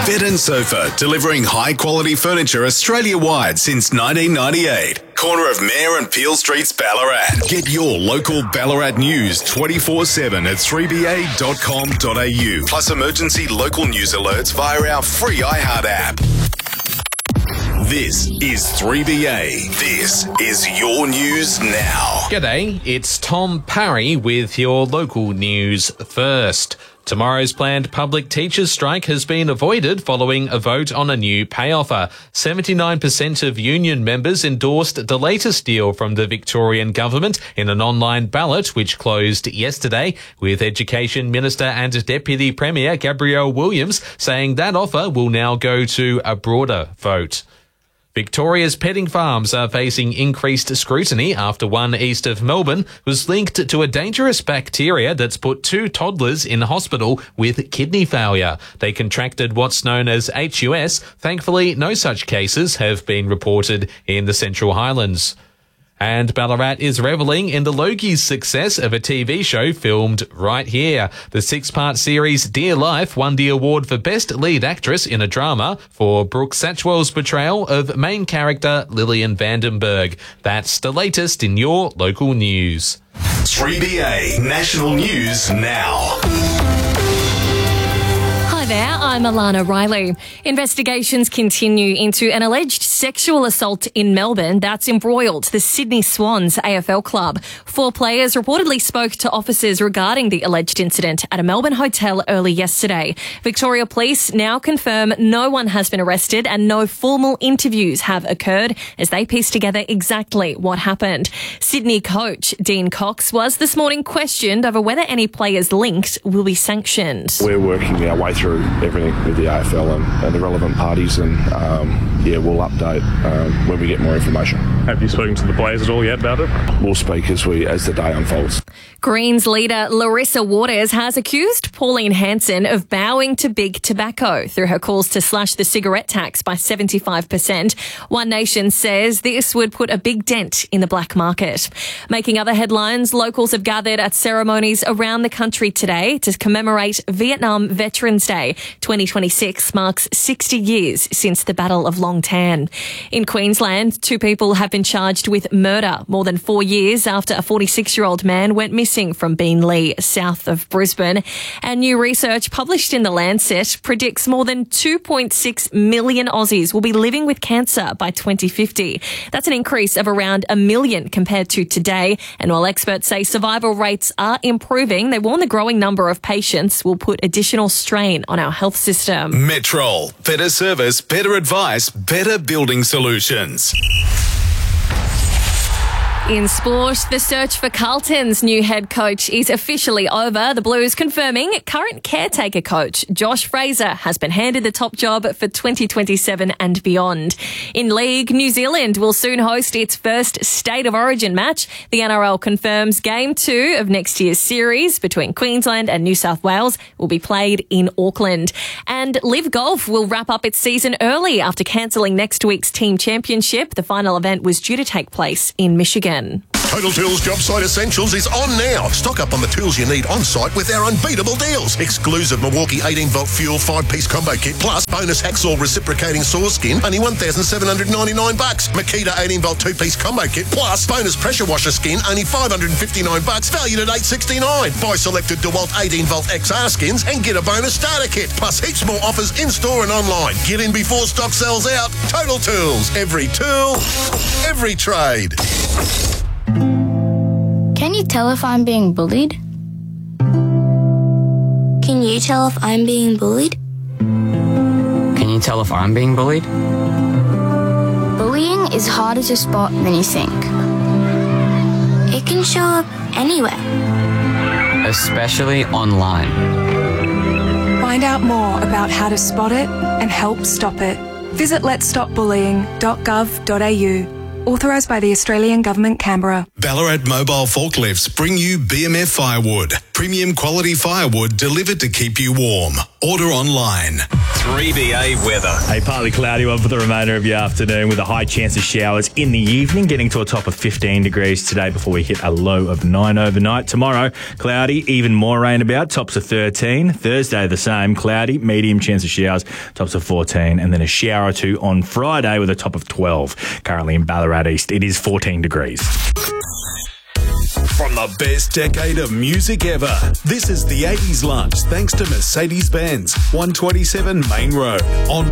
Bed and Sofa, delivering high-quality furniture Australia-wide since 1998. Corner of Mayor and Peel Streets, Ballarat. Get your local Ballarat news 24/7 at 3ba.com.au. Plus emergency local news alerts via our free iHeart app. This is 3BA. This is your news now. G'day, it's Tom Parry with your local news first. Tomorrow's planned public teachers' strike has been avoided following a vote on a new pay offer. 79% of union members endorsed the latest deal from the Victorian government in an online ballot which closed yesterday, with Education Minister and Deputy Premier Gabrielle Williams saying that offer will now go to a broader vote. Victoria's petting farms are facing increased scrutiny after one east of Melbourne was linked to a dangerous bacteria that's put 2 toddlers in hospital with kidney failure. They contracted what's known as HUS. Thankfully, no such cases have been reported in the Central Highlands. And Ballarat is revelling in the Logie's success of a TV show filmed right here. The 6-part series Dear Life won the award for Best Lead Actress in a Drama for Brooke Satchwell's portrayal of main character Lillian Vandenberg. That's the latest in your local news. 3BA National News Now. Hi there, I'm Alana Riley. Investigations continue into an alleged sexual assault in Melbourne that's embroiled the Sydney Swans AFL club. 4 players reportedly spoke to officers regarding the alleged incident at a Melbourne hotel early yesterday. Victoria Police now confirm no one has been arrested and no formal interviews have occurred as they piece together exactly what happened. Sydney coach Dean Cox was this morning questioned over whether any players linked will be sanctioned. We're working our way through everything with the AFL and the relevant parties, and we'll update when we get more information. Have you spoken to the players at all yet about it? We'll speak as the day unfolds. Greens leader Larissa Waters has accused Pauline Hanson of bowing to big tobacco through her calls to slash the cigarette tax by 75%. One Nation says this would put a big dent in the black market. Making other headlines, locals have gathered at ceremonies around the country today to commemorate Vietnam Veterans Day. 2026 marks 60 years since the Battle of Long Tan. In Queensland, 2 people have been charged with murder more than 4 years after a 46-year-old man went missing from Beenleigh, south of Brisbane. And new research published in The Lancet predicts more than 2.6 million Aussies will be living with cancer by 2050. That's an increase of around 1 million compared to today. And while experts say survival rates are improving, they warn the growing number of patients will put additional strain on our health system. Metrol. Better service, better advice, better building solutions. In sport, the search for Carlton's new head coach is officially over. The Blues confirming current caretaker coach Josh Fraser has been handed the top job for 2027 and beyond. In League, New Zealand will soon host its first State of Origin match. The NRL confirms Game 2 of next year's series between Queensland and New South Wales will be played in Auckland. And Live Golf will wrap up its season early after cancelling next week's team championship. The final event was due to take place in Michigan. Total Tools Job Site Essentials is on now. Stock up on the tools you need on site with our unbeatable deals. Exclusive Milwaukee 18-volt fuel 5-piece combo kit plus bonus hacksaw reciprocating saw skin, only $1,799. Makita 18-volt 2-piece combo kit plus bonus pressure washer skin, only $559, valued at $869. Buy selected DeWalt 18-volt XR skins and get a bonus starter kit, plus heaps more offers in-store and online. Get in before stock sells out. Total Tools. Every tool, every trade. Can you tell if I'm being bullied? Can you tell if I'm being bullied? Can you tell if I'm being bullied? Bullying is harder to spot than you think. It can show up anywhere. Especially online. Find out more about how to spot it and help stop it. Visit letsstopbullying.gov.au. Authorised by the Australian Government, Canberra. Ballarat Mobile Forklifts bring you BMF Firewood. Premium quality firewood delivered to keep you warm. Order online. 3BA weather. A partly cloudy one for the remainder of your afternoon with a high chance of showers in the evening, getting to a top of 15 degrees today before we hit a low of 9 overnight. Tomorrow, cloudy, even more rain about, tops of 13. Thursday, the same, cloudy, medium chance of showers, tops of 14. And then a shower or two on Friday with a top of 12. Currently in Ballarat East, it is 14 degrees. From the best decade of music ever, this is the 80s Lunch thanks to Mercedes-Benz, 127 Main Road on